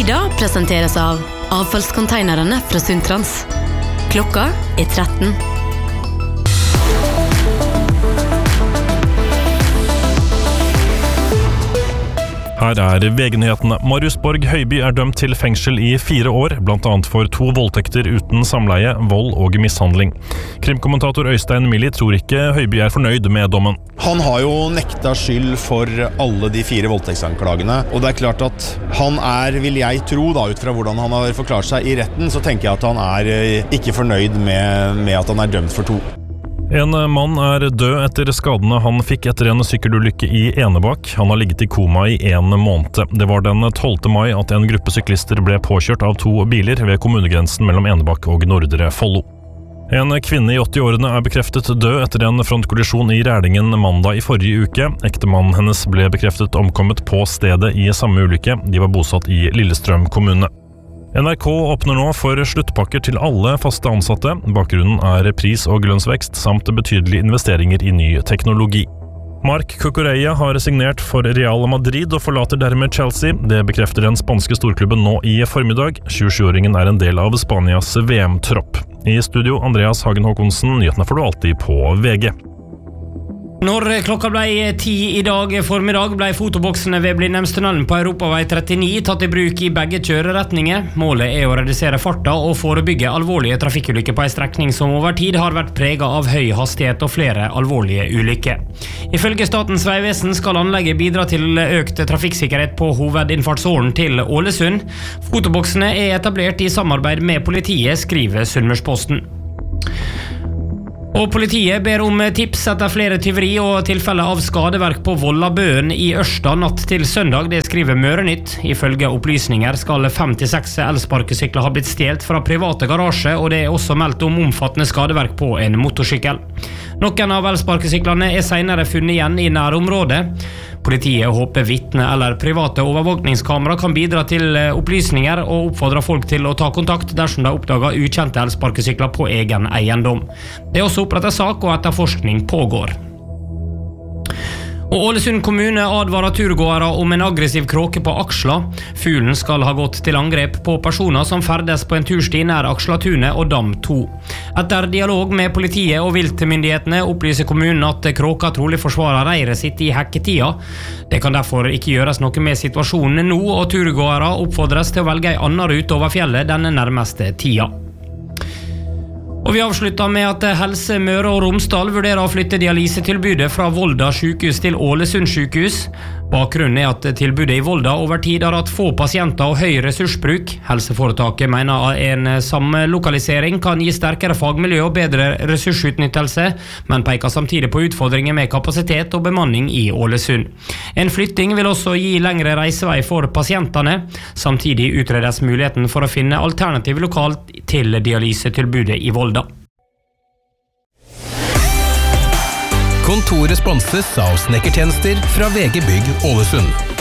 Nyheter presenteres av avfallskonteinerne fra Sundtrans. Klokka 13. Her VG-nyhetene. Marius Borg Høiby dømt til fengsel i 4 år, blant annet for 2 voldtekter uten samleie, vold og mishandling. Krimkommentator Øystein Milli tror ikke Høiby fornøyd med dommen. Han har jo nekta skyld for alle de 4 voldtektsanklagene, og det klart at han vil jeg tro da, ut fra hvordan han har forklart seg i retten, så tenker jeg at han ikke fornøyd med at han dømt for 2. En mann død etter skadene han fikk etter en sykkelulykke i Enebakk. Han har ligget i koma i 1 måned. Det var den 12. mai at en gruppe syklister ble påkjørt av 2 biler ved kommunegrensen mellom Enebakk og Nordre Follo. En kvinne i 80-årene bekreftet død etter en frontkollisjon i Rælingen mandag i forrige uke. Ektemannen hennes ble bekreftet omkommet på stedet i samme ulykke. De var bosatt i Lillestrøm kommune. NRK åpner nå for sluttpakker til alle faste ansatte. Bakgrunnen pris- og lønnsvekst samt betydelige investeringer i ny teknologi. Marc Cucurella har signert for Real Madrid og forlater dermed Chelsea. Det bekrefter den spanske storklubben nå i formiddag. 27-åringen en del av Spanias VM-tropp. I studio Andreas Hagen Håkonsen, nyhetene får du alltid på VG. Når klokka ble 10 i dag formiddag, ble fotoboksene ved Blindheimstunnelen på Europavei 39 tatt i bruk i begge kjøreretninger. Målet å redusere farta og forebygge alvorlige trafikkulykker på en strekning som over tid har vært preget av høy hastighet og flere alvorlige ulykker. Ifølge Statens vegvesen skal anlegget bidra til økt trafikksikkerhet på hovedinnfartsåren til Ålesund. Fotoboksene etablert i samarbeid med politiet, skriver Sunnmørsposten. Og politiet ber om tips etter flere tyveri og tilfeller av skadeverk på Vollabøen i Ørsta natt til søndag, det skriver Mørenytt. Ifølge opplysninger skal 5-6 elsparkesykler ha blitt stjelt fra private garasje, og det også meldt om omfattende skadeverk på en motorsykkel. Noen av elsparkesyklene senere funnet igjen i nærområdet. Politiet håper vitne eller private overvåkningskamera kan bidra til opplysninger og oppfordrer folk til å ta kontakt dersom de oppdager ukjente elsparkesykler på egen eiendom. Det også opprettet sak, og etterforskning pågår. Og Ålesund kommune advarer turgåere om en aggressiv kråke på Aksla. Fuglen skal ha gått til angrep på personer som ferdes på en tursti nær Akslatunet og Dam 2. Etter dialog med politiet og viltmyndighetene opplyser kommunen at kråka trolig forsvarer reiret sitt i hekketida. Det kan derfor ikke gjøres noe med situasjonen nå, og turgåere oppfordres til å velge en annen rute over fjellet denne nærmeste tida. Og vi avslutter med at Helse Møre og Romsdal vurderer å flytte dialysetilbudet fra Volda sykehus til Ålesund sykehus. Bakgrunnen at tilbudet i Volda over tid har hatt få pasienter og høy ressursbruk. Helseforetaket mener en samlokalisering kan gi sterkere fagmiljø og bedre ressursutnyttelse, men peker samtidig på utfordringer med kapasitet og bemanning i Ålesund. En flytting vil også gi lengre reisevei for pasientene. Samtidig utredes muligheten for å finne alternativ lokalt til dialysetilbudet i Volda. Kontoret sponses av snekkertjenester fra VG Bygg Ålesund.